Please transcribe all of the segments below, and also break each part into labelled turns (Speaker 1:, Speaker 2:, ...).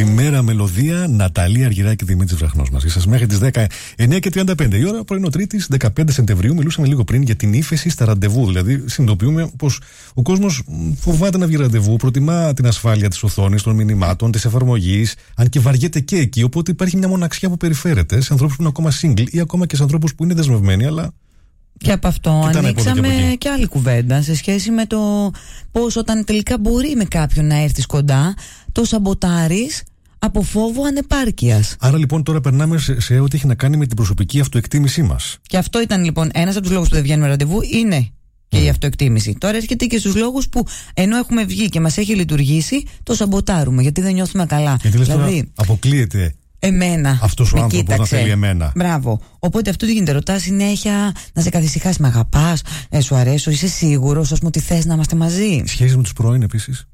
Speaker 1: Καλημέρα, μελωδία. Ναταλία Αργυράκη, Δημήτρης Βραχνός μαζί σας μέχρι τις 9:35 η ώρα, πρωινό Τρίτης, 15 Σεπτεμβρίου. Μιλούσαμε λίγο πριν για την ύφεση στα ραντεβού. Δηλαδή, συνειδητοποιούμε πως ο κόσμος φοβάται να βγει ραντεβού, προτιμά την ασφάλεια της οθόνης, των μηνυμάτων, της εφαρμογής, αν και βαριέται και εκεί. Οπότε υπάρχει μια μοναξιά που περιφέρεται σε ανθρώπους που είναι ακόμα single ή ακόμα και σε ανθρώπους που είναι δεσμευμένοι, αλλά.
Speaker 2: Και από αυτό ανοίξαμε και άλλη κουβέντα σε σχέση με το πώς όταν τελικά μπορεί με κάποιον να έρθεις κοντά, το σαμποτάρεις από φόβο ανεπάρκειας.
Speaker 1: Άρα λοιπόν τώρα περνάμε σε ό,τι έχει να κάνει με την προσωπική αυτοεκτίμησή μας.
Speaker 2: Και αυτό ήταν λοιπόν ένας από τους λόγους που δεν βγαίνουμε ραντεβού, είναι και η αυτοεκτίμηση. Τώρα έρχεται και στους λόγους που ενώ έχουμε βγει και μας έχει λειτουργήσει, το σαμποτάρουμε γιατί δεν νιώθουμε καλά.
Speaker 1: Γιατί λες τώρα αποκλείεται
Speaker 2: εμένα.
Speaker 1: Αυτός ο άνθρωπος να θέλει εμένα.
Speaker 2: Μπράβο. Οπότε αυτό τι γίνεται, ρωτάς συνέχεια να σε καθησυχάσει, με αγαπάς, σου αρέσω, είσαι σίγουρος, ας πούμε, ότι θες να είμαστε μαζί.
Speaker 1: Σχέσεις με τους πρώην επίσης.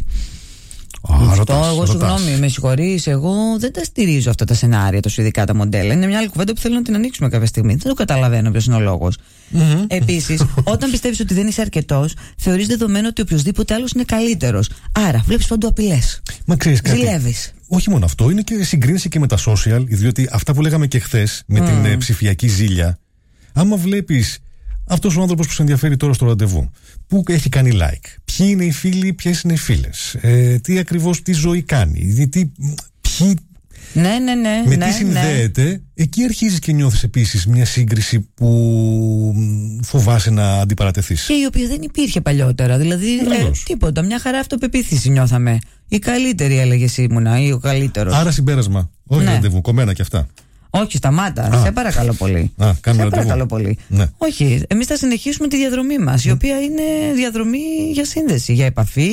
Speaker 2: Εγώ συγγνώμη, με συγχωρείς, εγώ δεν τα στηρίζω αυτά τα σενάρια, τόσο ειδικά τα μοντέλα. Είναι μια άλλη κουβέντα που θέλω να την ανοίξουμε κάποια στιγμή. Δεν το καταλαβαίνω ποιος είναι ο λόγος. Επίσης, όταν πιστεύεις ότι δεν είσαι αρκετός, θεωρείς δεδομένο ότι οποιοδήποτε άλλος είναι καλύτερος. Άρα, βλέπεις παντού απειλές.
Speaker 1: Μα ξέρεις κάτι.
Speaker 2: Ζηλεύεις.
Speaker 1: Όχι μόνο αυτό, είναι και συγκρίνηση και με τα social, διότι αυτά που λέγαμε και χθες με την ψηφιακή ζήλια, άμα βλέπεις αυτός ο άνθρωπος που σε ενδιαφέρει τώρα στο ραντεβού, που έχει κάνει like, ποιοι είναι οι φίλοι, ποιες είναι οι φίλες, τι ακριβώς, τι ζωή κάνει, ποιοι. Με τι συνδέεται, εκεί αρχίζεις και νιώθεις επίσης μια σύγκριση που φοβάσαι να αντιπαρατεθείς. Και
Speaker 2: η οποία δεν υπήρχε παλιότερα. Δηλαδή, τίποτα. Μια χαρά αυτοπεποίθηση νιώθαμε. Η καλύτερη, έλεγες ήμουνα, ή ο καλύτερος.
Speaker 1: Άρα συμπέρασμα. Όχι ραντεβού, κομμένα κι αυτά.
Speaker 2: Όχι, σταμάτα. Σε παρακαλώ πολύ.
Speaker 1: Σε
Speaker 2: παρακαλώ πολύ.
Speaker 1: Ναι.
Speaker 2: Όχι, εμείς θα συνεχίσουμε τη διαδρομή μας, η οποία είναι διαδρομή για σύνδεση, για επαφή.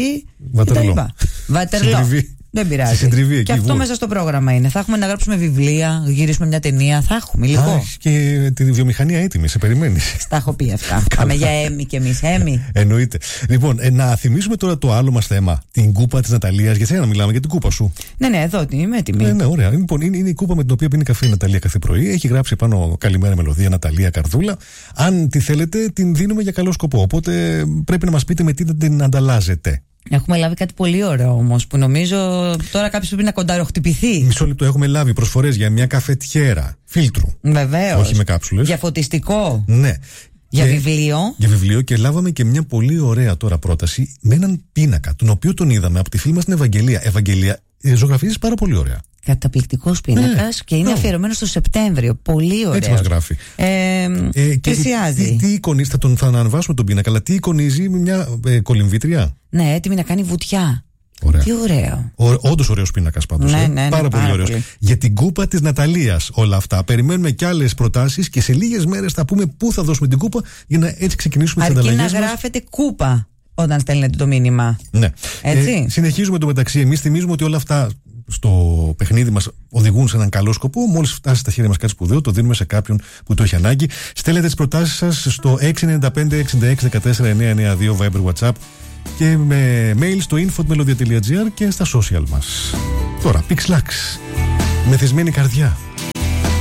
Speaker 2: Βατερλό. Δεν πειράζει. Και αυτό μέσα στο πρόγραμμα είναι. Θα έχουμε να γράψουμε βιβλία, γυρίσουμε μια ταινία. Θα έχουμε υλικό.
Speaker 1: Και τη βιομηχανία έτοιμη, σε περιμένει.
Speaker 2: Τα έχω πει αυτά. Πάμε για Έμι κι εμείς. Έμι.
Speaker 1: Εννοείται. Λοιπόν, να θυμίσουμε τώρα το άλλο μας θέμα. Την κούπα της Ναταλίας. Για σένα μιλάμε, για την κούπα σου.
Speaker 2: Ναι, εδώ είμαι έτοιμη.
Speaker 1: Ναι, ωραία. Λοιπόν, είναι η κούπα με την οποία πίνει καφέ η Ναταλία κάθε πρωί. Έχει γράψει πάνω καλημέρα μελωδία Ναταλία Καρδούλα. Αν τη θέλετε, την δίνουμε για καλό σκοπό. Οπότε πρέπει να μας πείτε με τι την ανταλλάζετε.
Speaker 2: Έχουμε λάβει κάτι πολύ ωραίο όμως που νομίζω τώρα κάποιος πρέπει να κονταροχτυπηθεί.
Speaker 1: Μισό λεπτό, έχουμε λάβει προσφορές για μια καφετιέρα φίλτρου.
Speaker 2: Βεβαίως.
Speaker 1: Όχι με κάψουλες.
Speaker 2: Για φωτιστικό.
Speaker 1: Ναι.
Speaker 2: Για βιβλίο.
Speaker 1: Για βιβλίο, και λάβαμε και μια πολύ ωραία τώρα πρόταση με έναν πίνακα, τον οποίο τον είδαμε από τη φίλη μας την Ευαγγελία. Ευαγγελία, ζωγραφίζεις πάρα πολύ ωραία.
Speaker 2: Καταπληκτικός πίνακας και είναι αφιερωμένο στο Σεπτέμβριο. Πολύ ωραίο.
Speaker 1: Έτσι μας γράφει.
Speaker 2: Πλησιάζει.
Speaker 1: Τι εικονίζει, θα αναβάσουμε τον πίνακα, αλλά τι εικονίζει μια κολυμβήτρια.
Speaker 2: Ναι, έτοιμη να κάνει βουτιά.
Speaker 1: Ωραία.
Speaker 2: Τι ωραίο.
Speaker 1: Όντως ωραίος πίνακας πάντως.
Speaker 2: Ναι,
Speaker 1: πάρα πολύ ωραίος. Για την κούπα της Ναταλίας όλα αυτά. Περιμένουμε και άλλες προτάσεις και σε λίγες μέρες θα πούμε πού θα δώσουμε την κούπα για να έτσι ξεκινήσουμε τις ανταλλαγές μας.
Speaker 2: Αρκεί να γράφετε κούπα όταν στέλνετε το μήνυμα.
Speaker 1: Ναι.
Speaker 2: Έτσι.
Speaker 1: Συνεχίζουμε το μεταξύ. Εμείς θυμίζουμε ότι όλα αυτά στο παιχνίδι μας οδηγούν σε έναν καλό σκοπό. Μόλις φτάσει στα χέρια μας κάτι σπουδαίο, το δίνουμε σε κάποιον που το έχει ανάγκη. Στέλνετε τις προτάσεις σας στο 695-66-14-992 Viber WhatsApp και με mail στο info@melodia.gr και στα social μας. Τώρα, Pixlax, μεθυσμένη καρδιά.